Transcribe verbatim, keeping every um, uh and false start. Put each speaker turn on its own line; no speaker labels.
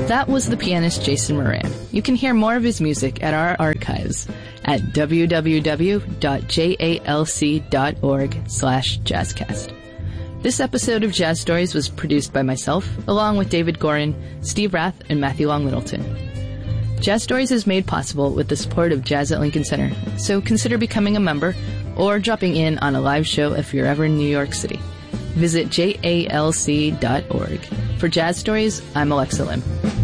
That was the pianist Jason Moran. You can hear more of his music at our archives at w w w dot jalc dot org slash jazzcast. This episode of Jazz Stories was produced by myself, along with David Gorin, Steve Rath, and Matthew Long Littleton. Jazz Stories is made possible with the support of Jazz at Lincoln Center, so consider becoming a member or dropping in on a live show if you're ever in New York City. Visit jalc dot org. For Jazz Stories, I'm Alexa Lim.